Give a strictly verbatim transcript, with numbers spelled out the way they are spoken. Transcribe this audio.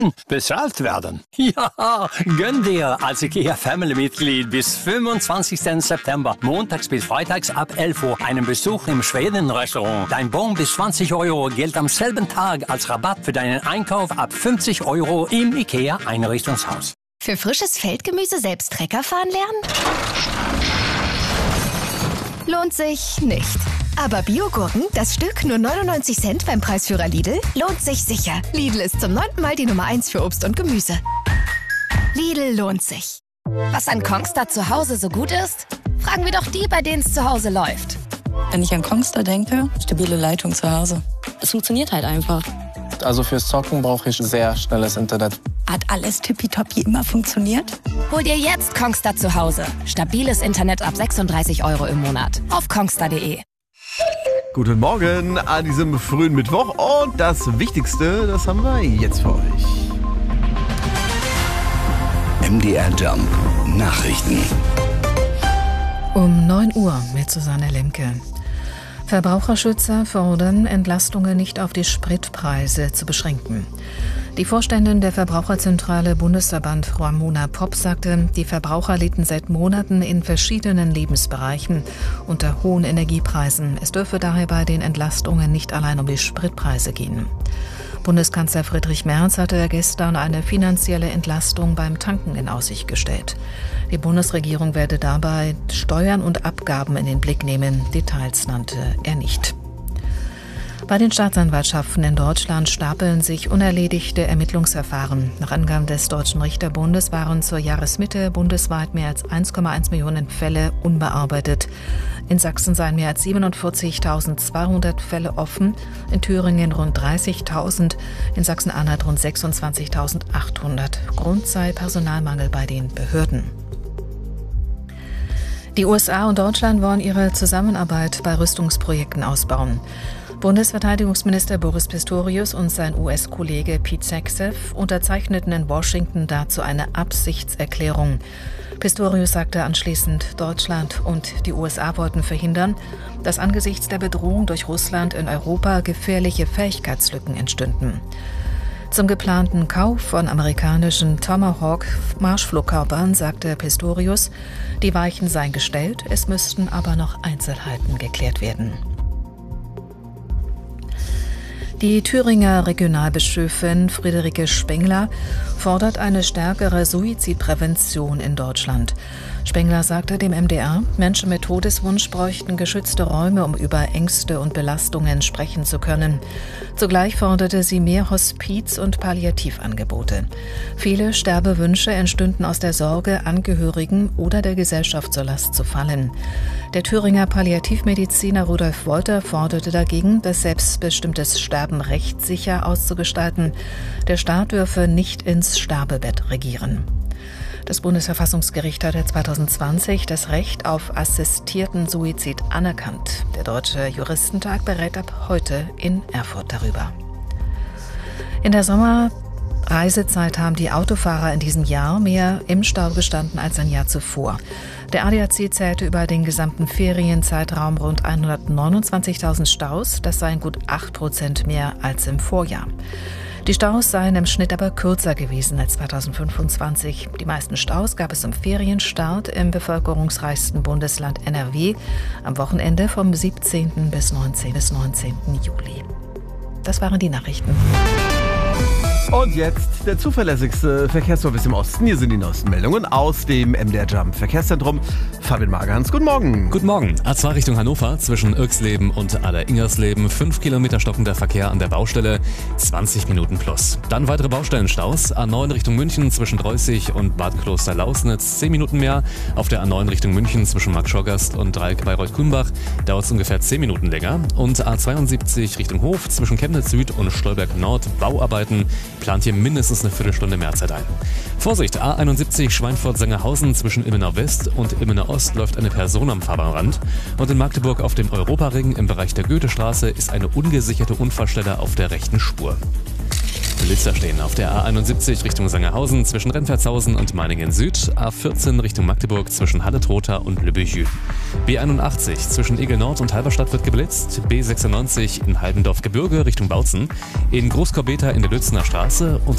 bezahlt werden. Ja, gönn dir als IKEA Family-Mitglied bis fünfundzwanzigsten September montags bis freitags ab elf Uhr einen Besuch im Schweden-Restaurant. Dein Bon bis zwanzig Euro gilt am selben Tag als Rabatt für deinen Einkauf ab fünfzig Euro im IKEA Einrichtungshaus. Für frisches Feldgemüse selbst Trecker fahren lernen? Lohnt sich nicht. Aber Biogurken, das Stück nur neunundneunzig Cent beim Preisführer Lidl, lohnt sich sicher. Lidl ist zum neunten Mal die Nummer eins für Obst und Gemüse. Lidl lohnt sich. Was an Kongstar zu Hause so gut ist? Fragen wir doch die, bei denen es zu Hause läuft. Wenn ich an Kongstar denke, stabile Leitung zu Hause. Es funktioniert halt einfach. Also fürs Zocken brauche ich sehr schnelles Internet. Hat alles tippitoppi immer funktioniert? Hol dir jetzt Kongstar zu Hause. Stabiles Internet ab sechsunddreißig Euro im Monat. Auf kongstar punkt de. Guten Morgen an diesem frühen Mittwoch und das Wichtigste, das haben wir jetzt für euch. M D R Jump Nachrichten. Um neun Uhr mit Susanne Lemke. Verbraucherschützer fordern, Entlastungen nicht auf die Spritpreise zu beschränken. Die Vorständin der Verbraucherzentrale Bundesverband Ramona Popp sagte, die Verbraucher litten seit Monaten in verschiedenen Lebensbereichen unter hohen Energiepreisen. Es dürfe daher bei den Entlastungen nicht allein um die Spritpreise gehen. Bundeskanzler Friedrich Merz hatte gestern eine finanzielle Entlastung beim Tanken in Aussicht gestellt. Die Bundesregierung werde dabei Steuern und Abgaben in den Blick nehmen. Details nannte er nicht. Bei den Staatsanwaltschaften in Deutschland stapeln sich unerledigte Ermittlungsverfahren. Nach Angaben des Deutschen Richterbundes waren zur Jahresmitte bundesweit mehr als eins Komma eins Millionen Fälle unbearbeitet. In Sachsen seien mehr als siebenundvierzigtausendzweihundert Fälle offen, in Thüringen rund dreißigtausend, in Sachsen-Anhalt rund sechsundzwanzigtausendachthundert. Grund sei Personalmangel bei den Behörden. Die U S A und Deutschland wollen ihre Zusammenarbeit bei Rüstungsprojekten ausbauen. Bundesverteidigungsminister Boris Pistorius und sein U S-Kollege Pete Hegseth unterzeichneten in Washington dazu eine Absichtserklärung. Pistorius sagte anschließend, Deutschland und die U S A wollten verhindern, dass angesichts der Bedrohung durch Russland in Europa gefährliche Fähigkeitslücken entstünden. Zum geplanten Kauf von amerikanischen Tomahawk-Marschflugkörpern sagte Pistorius, die Weichen seien gestellt, es müssten aber noch Einzelheiten geklärt werden. Die Thüringer Regionalbischöfin Friederike Spengler fordert eine stärkere Suizidprävention in Deutschland. Spengler sagte dem M D R, Menschen mit Todeswunsch bräuchten geschützte Räume, um über Ängste und Belastungen sprechen zu können. Zugleich forderte sie mehr Hospiz- und Palliativangebote. Viele Sterbewünsche entstünden aus der Sorge, Angehörigen oder der Gesellschaft zur Last zu fallen. Der Thüringer Palliativmediziner Rudolf Wolter forderte dagegen, das selbstbestimmtes Sterben rechtssicher auszugestalten. Der Staat dürfe nicht ins Sterbebett regieren. Das Bundesverfassungsgericht hatte zweitausendzwanzig das Recht auf assistierten Suizid anerkannt. Der Deutsche Juristentag berät ab heute in Erfurt darüber. In der Sommerreisezeit haben die Autofahrer in diesem Jahr mehr im Stau gestanden als ein Jahr zuvor. Der A D A C zählte über den gesamten Ferienzeitraum rund hundertneunundzwanzigtausend Staus. Das seien gut acht Prozent mehr als im Vorjahr. Die Staus seien im Schnitt aber kürzer gewesen als zweitausendfünfundzwanzig. Die meisten Staus gab es zum Ferienstart im bevölkerungsreichsten Bundesland N R W am Wochenende vom siebzehnten bis neunzehnten Juli. Das waren die Nachrichten. Und jetzt der zuverlässigste Verkehrsservice im Osten. Hier sind die neuesten Meldungen aus dem M D R Jump Verkehrszentrum. Fabian Magerhans, guten Morgen. Guten Morgen. A zwei Richtung Hannover zwischen Irksleben und Aller-Ingersleben. Fünf Kilometer stockender Verkehr an der Baustelle. zwanzig Minuten plus. Dann weitere Baustellenstaus. A neun Richtung München zwischen Dreußig und Bad Kloster-Lausnitz. zehn Minuten mehr. Auf der A neun Richtung München zwischen Marktschorgast und Dreieck Bayreuth-Kulmbach dauert es ungefähr zehn Minuten länger. Und A zweiundsiebzig Richtung Hof zwischen Chemnitz Süd und Stolberg Nord. Bauarbeiten. Plant hier mindestens eine Viertelstunde mehr Zeit ein. Vorsicht, A einundsiebzig Schweinfurt-Sengerhausen zwischen Immenau West und Immenau Ost läuft eine Person am Fahrbahnrand. Und in Magdeburg auf dem Europaring im Bereich der Goethestraße ist eine ungesicherte Unfallstelle auf der rechten Spur. Blitzer stehen auf der A einundsiebzig Richtung Sangerhausen zwischen Rennfeldshausen und Meiningen Süd, A vierzehn Richtung Magdeburg zwischen Halle-Trotha und Lübbechl. B einundachtzig zwischen Egel Nord und Halberstadt wird geblitzt, B sechsundneunzig in Heidendorf-Gebirge Richtung Bautzen, in Großkorbeta in der Lützener Straße und